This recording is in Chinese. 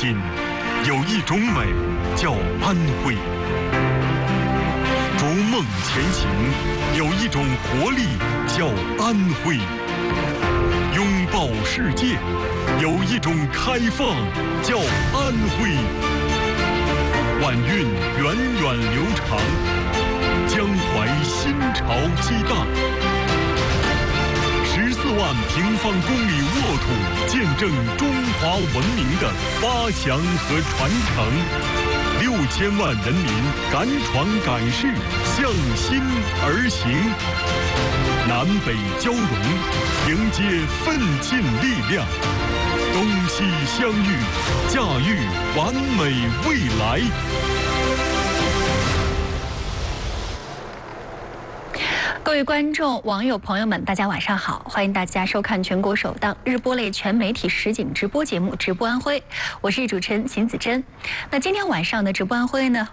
心，有一种美叫安徽；逐梦前行，有一种活力叫安徽；拥抱世界，有一种开放叫安徽。晚运源远流长，江淮新潮激荡。14万平方公里沃土，见证中华文明的发祥和传承。6000万人民敢闯敢试，向心而行。南北交融，迎接奋进力量。东西相遇，驾驭完美未来。 各位观众、网友朋友们，大家晚上好！欢迎大家收看全国首档日播类全媒体实景直播节目《直播安徽》，我是主持人秦子珍。那今天晚上的直播安徽呢？